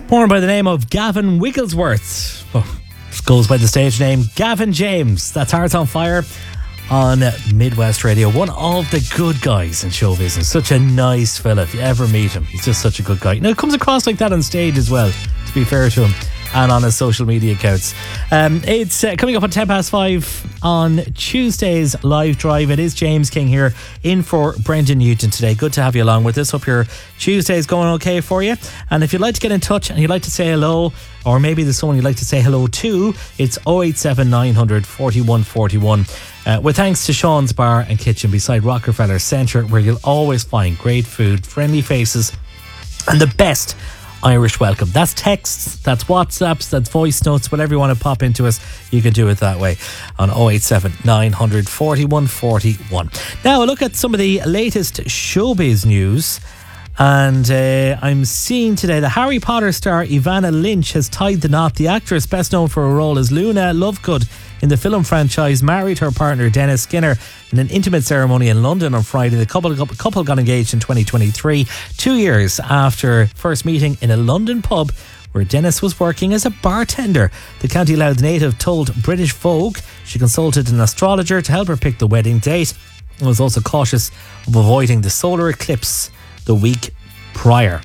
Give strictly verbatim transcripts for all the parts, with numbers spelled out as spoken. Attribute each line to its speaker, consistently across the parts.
Speaker 1: Born by the name of Gavin Wigglesworth. Oh, goes by the stage name Gavin James. That's Hearts on Fire on Midwest Radio. One of the good guys in show business. Such a nice fella. If you ever meet him, he's just such a good guy. Now, it comes across like that on stage as well, to be fair to him, and on his social media accounts. Um, it's uh, coming up at ten past five on Tuesday's Live Drive. It is James King here in for Brendan Newton today. Good to have you along with us. Hope your Tuesday's going okay for you. And if you'd like to get in touch and you'd like to say hello, or maybe there's someone you'd like to say hello to, it's oh eight seven nine hundred forty-one forty-one. Uh, with thanks to Sean's Bar and Kitchen beside Rockefeller Centre, where you'll always find great food, friendly faces, and the best Irish welcome. That's texts, that's WhatsApps, that's voice notes, whatever you want to pop into us, you can do it that way on oh eight seven nine hundred forty-one forty-one. Now, a look at some of the latest showbiz news. And uh, I'm seeing today the Harry Potter star Ivana Lynch has tied the knot. The actress, best known for her role as Luna Lovegood in the film franchise, married her partner Dennis Skinner in an intimate ceremony in London on Friday. The couple, couple got engaged in twenty twenty-three, two years after first meeting in a London pub where Dennis was working as a bartender. The County Louth native told British Vogue she consulted an astrologer to help her pick the wedding date and was also cautious of avoiding the solar eclipse the week prior.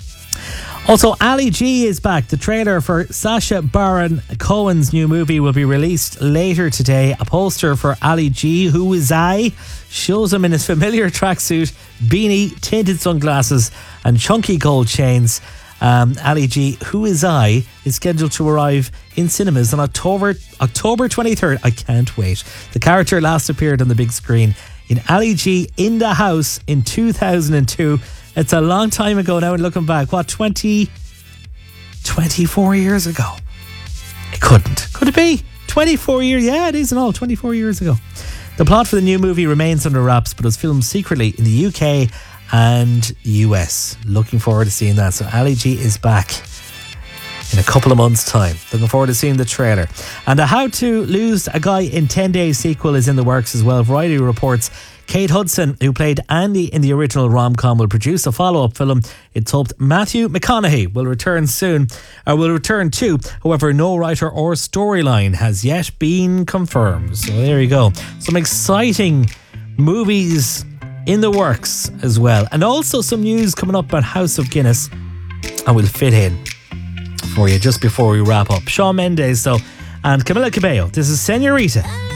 Speaker 1: Also, Ali G is back. The trailer for Sacha Baron Cohen's new movie will be released later today. A poster for Ali G, Who Is I, shows him in his familiar tracksuit, beanie, tinted sunglasses and chunky gold chains. Um, Ali G, Who Is I, is scheduled to arrive in cinemas on October October twenty-third. I can't wait. The character last appeared on the big screen in Ali G in the House in two thousand two. It's a long time ago now, and looking back, what, twenty, twenty-four years ago? It couldn't. Could it be? twenty-four years? Yeah, it is and all. twenty-four years ago. The plot for the new movie remains under wraps, but was filmed secretly in the U K and U S. Looking forward to seeing that. So Ali G is back in a couple of months' time. Looking forward to seeing the trailer. And a How to Lose a Guy in ten days sequel is in the works as well. Variety reports Kate Hudson, who played Andy in the original rom-com, will produce a follow-up film. It's hoped Matthew McConaughey will return soon, or will return too. However, no writer or storyline has yet been confirmed. So there you go. Some exciting movies in the works as well. And also some news coming up about House of Guinness. And we'll fit in for you just before we wrap up. Shawn Mendes, though, and Camila Cabello. This is Señorita.